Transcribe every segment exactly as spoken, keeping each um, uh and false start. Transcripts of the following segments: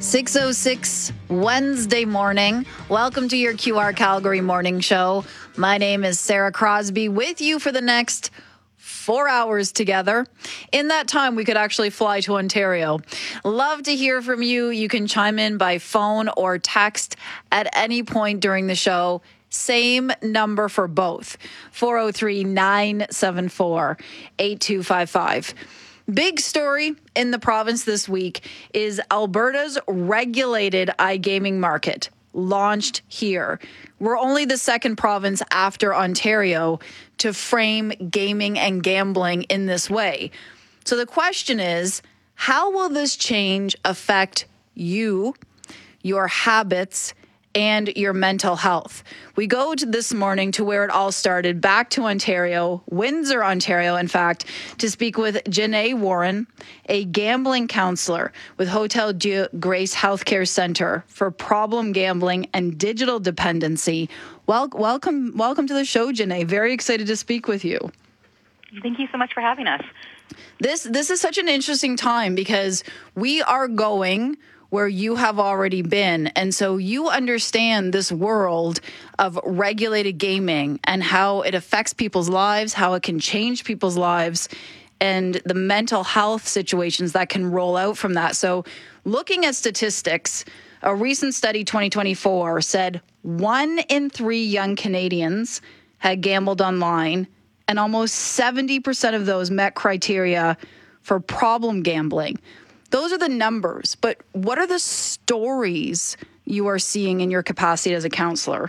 six oh six Wednesday morning. Welcome to your Q R Calgary Morning Show. My name is Sarah Crosby, with you for the next four hours together. In that time, we could actually fly to Ontario. Love to hear from you. You can chime in by phone or text at any point during the show. Same number for both, four oh three, nine seven four, eight two five five. Big story in the province this week is Alberta's regulated iGaming market launched here. We're only the second province after Ontario to frame gaming and gambling in this way. So the question is, how will this change affect you, your habits, and your mental health? We go to this morning to where it all started, back to Ontario, Windsor, Ontario, in fact, to speak with Janae Warren, a gambling counselor with Hotel Dieu Grace Healthcare Centre for Problem Gambling and Digital Dependency. Well, welcome, welcome to the show, Janae. Very excited to speak with you. Thank you so much for having us. This this is such an interesting time because we are going where you have already been. And so you understand this world of regulated gaming and how it affects people's lives, how it can change people's lives, and the mental health situations that can roll out from that. So looking at statistics, a recent study, twenty twenty-four, said one in three young Canadians had gambled online, and almost seventy percent of those met criteria for problem gambling. Those are the numbers, but what are the stories you are seeing in your capacity as a counselor?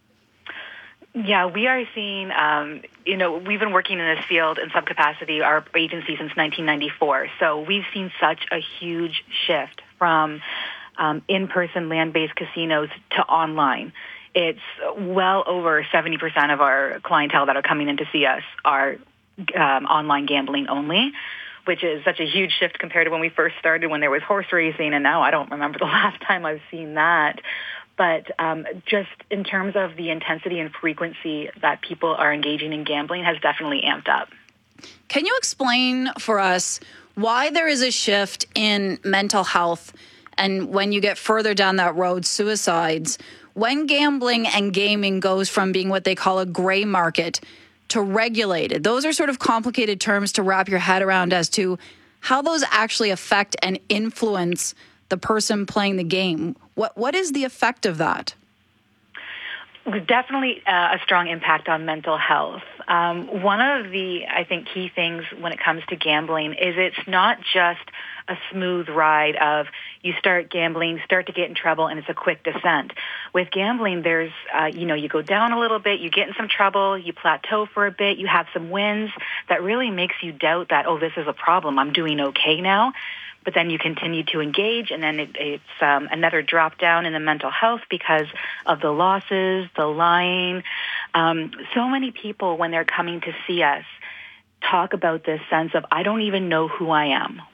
Yeah, we are seeing, um, you know, we've been working in this field in some capacity, our agency, since nineteen ninety-four. So we've seen such a huge shift from um, in-person land-based casinos to online. It's well over seventy percent of our clientele that are coming in to see us are um, online gambling only, which is such a huge shift compared to when we first started, when there was horse racing, and now I don't remember the last time I've seen that. But um, just in terms of the intensity and frequency that people are engaging in gambling has definitely amped up. Can you explain for us why there is a shift in mental health and when you get further down that road, suicides, when gambling and gaming goes from being what they call a gray market to regulated? Those are sort of complicated terms to wrap your head around as to how those actually affect and influence the person playing the game. What What is the effect of that? Definitely uh, a strong impact on mental health. Um, one of the, I think, key things when it comes to gambling is it's not just a smooth ride of you start gambling, start to get in trouble, and it's a quick descent. With gambling, there's, uh, you know, you go down a little bit, you get in some trouble, you plateau for a bit, you have some wins that really makes you doubt that, oh, this is a problem, I'm doing okay now. But then you continue to engage, and then it, it's um, another drop down in the mental health because of the losses, the lying. Um, so many people, when they're coming to see us, talk about this sense of, I don't even know who I am.